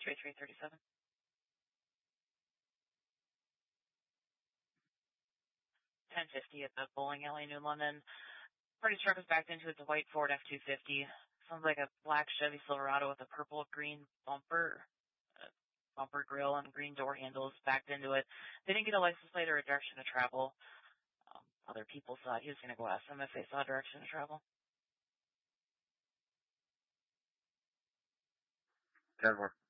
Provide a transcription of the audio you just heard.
337. 1050 at the bowling alley, New London. Party's truck is backed into it. It's a white Ford F-250. Sounds like a black Chevy Silverado with a purple-green bumper grill and green door handles backed into it. They didn't get a license plate or a direction to travel. Other people thought he was going to go ask them if they saw a direction to travel. 10-4.